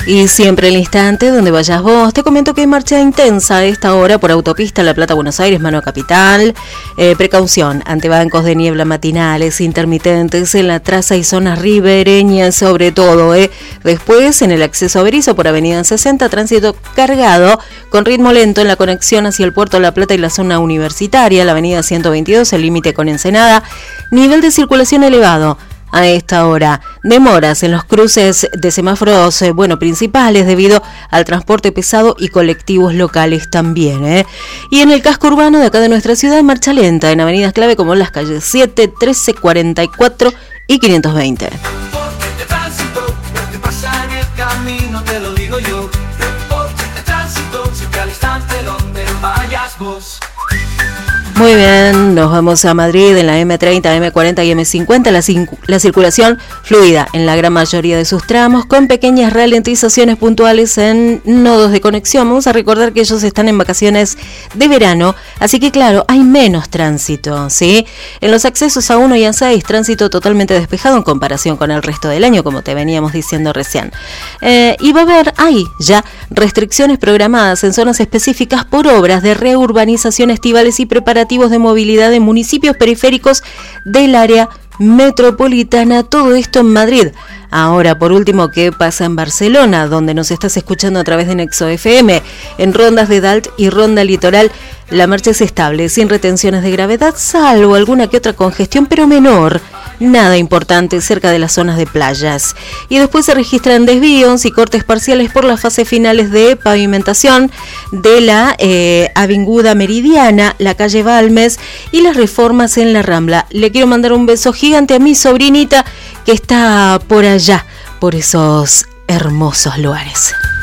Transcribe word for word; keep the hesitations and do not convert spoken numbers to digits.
Y siempre el instante donde vayas vos. Te comento que hay marcha intensa a esta hora por autopista La Plata, Buenos Aires, mano capital. Eh, precaución ante bancos de niebla matinales intermitentes en la traza y zonas ribereñas sobre todo. Eh. Después en el acceso a Berizo por avenida sesenta, tránsito cargado con ritmo lento en la conexión hacia el puerto de La Plata y la zona universitaria, la avenida ciento veintidós, el límite con Ensenada. Nivel de circulación elevado a esta hora. Demoras en los cruces de semáforos, eh, bueno, principales debido al transporte pesado y colectivos locales también, ¿eh? Y en el casco urbano de acá de nuestra ciudad, marcha lenta en avenidas clave como las calles siete, trece, cuarenta y cuatro y quinientos veinte. Muy bien, nos vamos a Madrid en la eme treinta, eme cuarenta y eme cincuenta, la, la circulación fluida en la gran mayoría de sus tramos, con pequeñas ralentizaciones puntuales en nodos de conexión. Vamos a recordar que ellos están en vacaciones de verano, así que claro, hay menos tránsito, ¿sí? En los accesos a uno y a seis, tránsito totalmente despejado en comparación con el resto del año, como te veníamos diciendo recién. Eh, y va a haber, hay ya restricciones programadas en zonas específicas por obras de reurbanización estivales y preparativos de movilidad en municipios periféricos del área metropolitana, todo esto en Madrid. Ahora, por último, ¿qué pasa en Barcelona, donde nos estás escuchando a través de Nexo F M? En rondas de Dalt y Ronda Litoral, la marcha es estable, sin retenciones de gravedad, salvo alguna que otra congestión, pero menor. Nada importante cerca de las zonas de playas. Y después se registran desvíos y cortes parciales por las fases finales de pavimentación de la eh, Avinguda Meridiana, la calle Balmes y las reformas en la Rambla. Le quiero mandar un beso gigante a mi sobrinita que está por allá, por esos hermosos lugares.